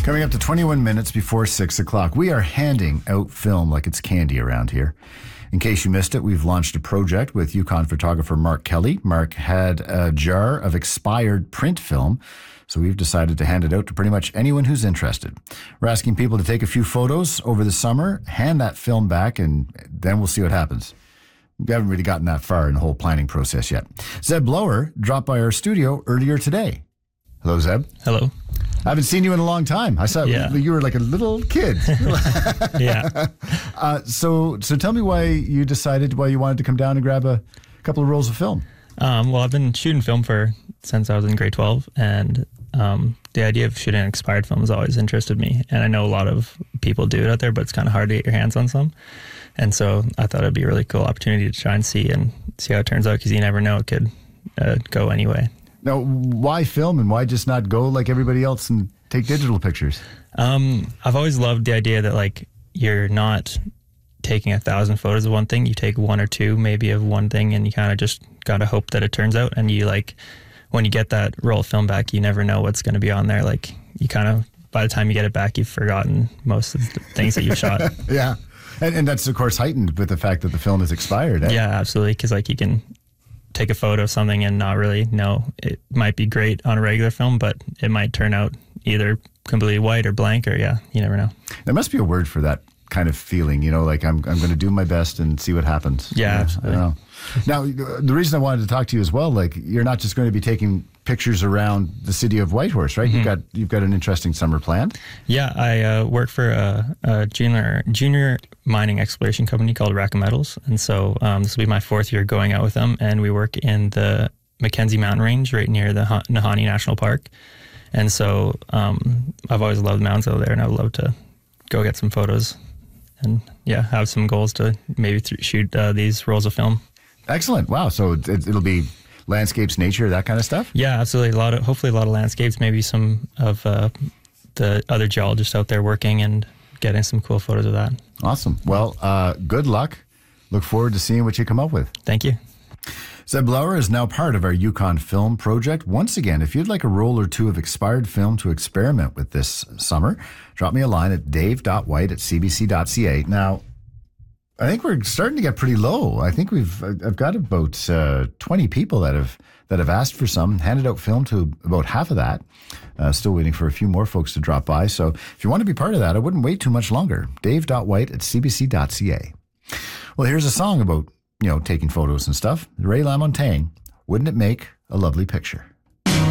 Coming up to 21 minutes before 6 o'clock, we are handing out film like it's candy around here. In case you missed it, we've launched a project with Yukon photographer Mark Kelly. Mark had a jar of expired print film, so we've decided to hand it out to pretty much anyone who's interested. We're asking people to take a few photos over the summer, hand that film back, and then we'll see what happens. We haven't really gotten that far in the whole planning process yet. Zeb Blower dropped by our studio earlier today. Hello, Zeb. Hello. I haven't seen you in a long time. I saw you were like a little kid. Yeah. So tell me why you wanted to come down and grab a couple of rolls of film. Well, I've been shooting film since I was in grade 12, and the idea of shooting expired film has always interested me. And I know a lot of people do it out there, but it's kind of hard to get your hands on some. And so I thought it'd be a really cool opportunity to try and see how it turns out, because you never know, it could go anyway. Now, why film and why just not go like everybody else and take digital pictures? I've always loved the idea that like you're not taking 1,000 photos of one thing. You take one or two maybe of one thing, and you kind of just got to hope that it turns out. And you like, when you get that roll of film back, you never know what's going to be on there. Like you kind of, by the time you get it back, you've forgotten most of the things that you've shot. Yeah. And that's of course heightened with the fact that the film is expired. Eh? Yeah, absolutely. Because like you can take a photo of something and not really know. It might be great on a regular film, but it might turn out either completely white or blank, or you never know. There must be a word for that kind of feeling, like I'm going to do my best and see what happens. Yeah, absolutely. I know. Now, the reason I wanted to talk to you as well, like you're not just going to be taking pictures around the city of Whitehorse, right? Mm-hmm. You've got an interesting summer planned. Yeah, I work for a junior mining exploration company called Rackham Metals, and so this will be my 4th year going out with them, and we work in the Mackenzie Mountain Range right near the Nahanni National Park. And so I've always loved mountains out there, and I would love to go get some photos and have some goals to maybe shoot these rolls of film. Excellent. Wow. So it'll be landscapes, nature, that kind of stuff? Yeah, absolutely. Hopefully a lot of landscapes, maybe some of the other geologists out there working and getting some cool photos of that. Awesome. Well, good luck. Look forward to seeing what you come up with. Thank you. Zeb Blower is now part of our Yukon Film Project. Once again, if you'd like a roll or two of expired film to experiment with this summer, drop me a line at dave.white@cbc.ca. Now, I think we're starting to get pretty low. I think I've got about 20 people that have asked for some, handed out film to about half of that. Still waiting for a few more folks to drop by. So if you want to be part of that, I wouldn't wait too much longer. dave.white@cbc.ca. Well, here's a song about taking photos and stuff. Ray LaMontagne, Wouldn't It Make a Lovely Picture?